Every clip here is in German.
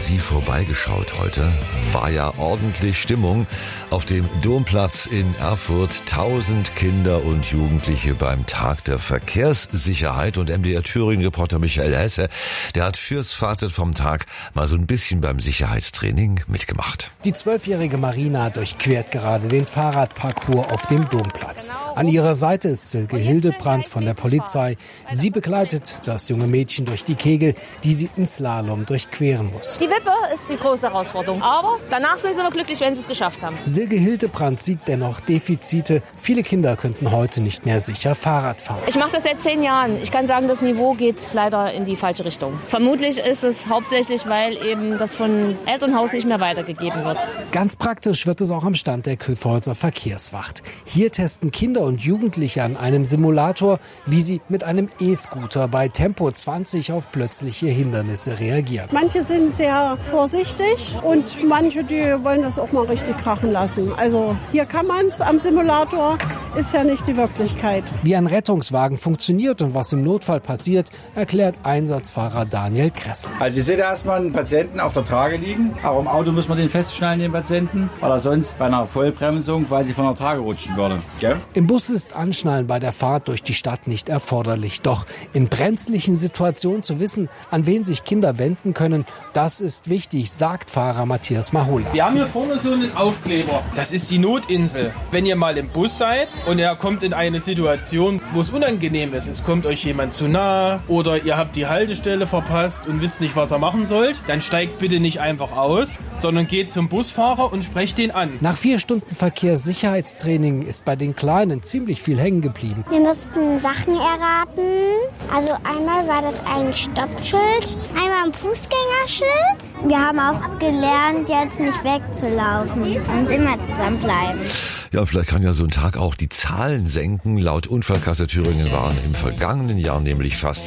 Sie vorbeigeschaut heute. War ja ordentlich Stimmung auf dem Domplatz in Erfurt. 1000 Kinder und Jugendliche beim Tag der Verkehrssicherheit. Und MDR Thüringen-Reporter Michael Hesse, der hat fürs Fazit vom Tag mal so ein bisschen beim Sicherheitstraining mitgemacht. Die 12-jährige Marina durchquert gerade den Fahrradparcours auf dem Domplatz. An ihrer Seite ist Silke Hildebrandt von der Polizei. Sie begleitet das junge Mädchen durch die Kegel, die sie im Slalom durchqueren muss. Die Wippe ist die große Herausforderung, aber danach sind sie immer glücklich, wenn sie es geschafft haben. Silke Hildebrandt sieht dennoch Defizite. Viele Kinder könnten heute nicht mehr sicher Fahrrad fahren. Ich mache das seit 10 Jahren. Ich kann sagen, das Niveau geht leider in die falsche Richtung. Vermutlich ist es hauptsächlich, weil eben das von Elternhaus nicht mehr weitergegeben wird. Ganz praktisch wird es auch am Stand der Kyffhäuser Verkehrswacht. Hier testen Kinder und Jugendliche an einem Simulator, wie sie mit einem E-Scooter bei Tempo 20 auf plötzliche Hindernisse reagieren. Manche sind sehr vorsichtig und manche, die wollen das auch mal richtig krachen lassen. Also hier kann man es, am Simulator ist ja nicht die Wirklichkeit. Wie ein Rettungswagen funktioniert und was im Notfall passiert, erklärt Einsatzfahrer Daniel Kressel. Also ich sehe da erstmal einen Patienten auf der Trage liegen. Auch im Auto muss man den festschnallen, den Patienten, weil er sonst bei einer Vollbremsung quasi von der Trage rutschen würde. Gell? Im Bus ist Anschnallen bei der Fahrt durch die Stadt nicht erforderlich. Doch in brenzlichen Situationen zu wissen, an wen sich Kinder wenden können, das ist wichtig, sagt Fahrer Matthias Mahola. Wir haben hier vorne so einen Aufkleber. Das ist die Notinsel. Wenn ihr mal im Bus seid und ihr kommt in eine Situation, wo es unangenehm ist, es kommt euch jemand zu nahe oder ihr habt die Haltestelle verpasst und wisst nicht, was ihr machen sollt, dann steigt bitte nicht einfach aus, sondern geht zum Busfahrer und sprecht den an. Nach 4 Stunden Verkehrssicherheitstraining ist bei den Kleinen ziemlich viel hängen geblieben. Wir mussten Sachen erraten. Also einmal war das ein Stoppschild, einmal ein Fußgängerschild. Wir haben auch gelernt, jetzt nicht wegzulaufen und immer zusammenbleiben. Ja, vielleicht kann ja so ein Tag auch die Zahlen senken. Laut Unfallkasse Thüringen waren im vergangenen Jahr nämlich fast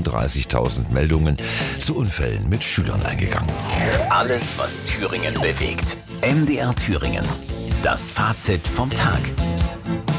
35.000 Meldungen zu Unfällen mit Schülern eingegangen. Alles, was Thüringen bewegt. MDR Thüringen. Das Fazit vom Tag.